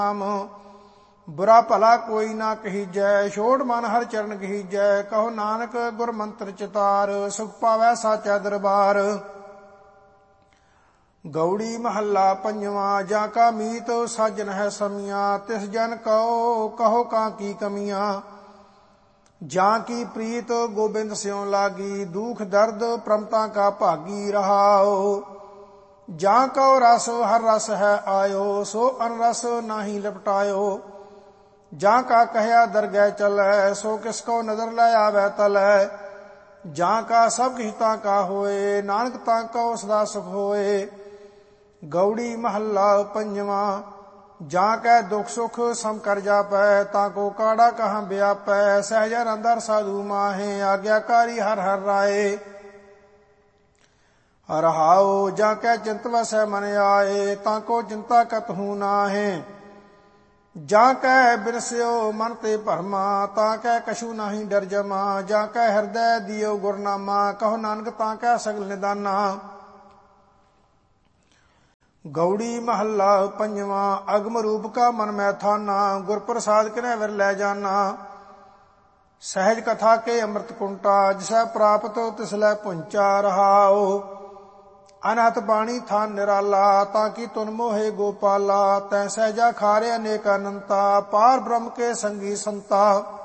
बुरा भला कोई ना कहीजै, छोड़ मन हर चरण कहीजै। कहो नानक गुर मंत्र चितार, सुख पावै साचा दरबार। गौड़ी महला पंजवा। जा का मीत साजन है समिया, तिस जन कहो का की कमियां। जा की प्रीत गोबिंद स्यों लागी, दुख दर्द प्रमता का भागी रहाओ। जा कहो रस हर रस है आयो, सो अनरस नाही लपटायो। जा का कहया दरगह चलै, सो किसको नजर लै आवे तलै। जा का सब किता का होए, नानक ताको सदा सुख होए। गौड़ी महला पंजवा। जा कै दुख सुख सम कर जापै, ताको काड़ा कहाँ व्यापै। सहजर अंदर साधु माहे, आज्ञाकारी हर हर राय। रहाओ जा कै चिंत वसै मन आए, ताको चिंता कतहु नाहे। जा कै बिरस्यो मन ते भरमा, ताकै कछु नाही डर जमा। जा कै हृदय दियो गुरनामा, कहो नानक ताकै सगल निदाना। गौड़ी महला पंजवा। अगम रूप का मन में थाना, गुर प्रसाद किने विर लै जाना। सहज कथा के अमृत कुंटा, जिसै प्राप्त तिसलै पुंचा रहाओ। अनहत बाणी थान निराला, ताकि तुन मोहे गोपाला। तै सहजा खारे अनेक अनंता, पार ब्रह्म के संगी संता।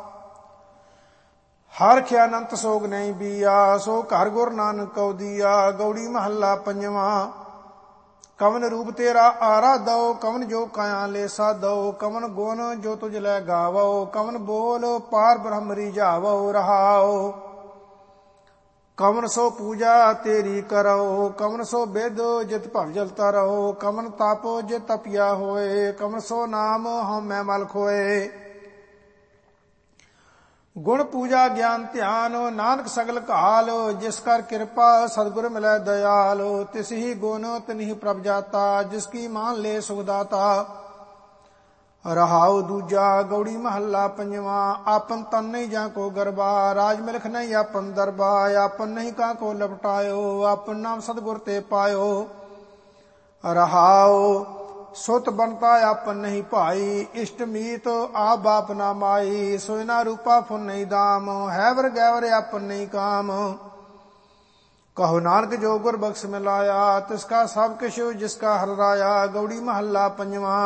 हर ख्या अनंत सोग नहीं बिया, सो घर गुर नानक कौ दिया। गौड़ी महला पंजवा। कवन रूप तेरा आराधो, कवन जो काया ले साधो। कवन गुण जो तुझ लै गावो, कवन बोल पार ब्रह्म रिझावो रहाओ। कवन सो पूजा तेरी करो, कवन सो वेद जित भव जल तरहो। कवन तप जित तपिया होए, कवन सो नाम हम मैं मल खोए। गुण पूजा ज्ञान ध्यान, नानक सगल काल। जिस कर कृपा सदगुर मिलै दयाल। तिस ही गुण तिन्हि प्रभ जाता, जिसकी मान ले सुखदाता। रहाओ दूजा। गौड़ी महला पंजवा। आपन तन नहीं जा को गरबा, राज मिलख नहीं आपन दरबा। आपन नहीं का को लपटायो, आपन नाम सदगुर ते पायो। रहाओ सुत बनता आपन नहीं पाई, इष्ट मीत आप बाप ना माई। सोयना रूपा फुन नहीं दाम, है वर गैवर आपन नहीं काम। कहो नानक जो गुर बख्श मिलाया, तिसका सब किश जिसका हर राया। गौड़ी महला पंजवा।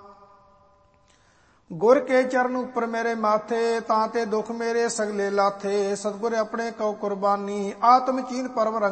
गुर के चरण उपर मेरे माथे, ताते दुख मेरे सगले लाथे। सतगुर अपने कौ कुर्बानी, आत्म चीन परम रंग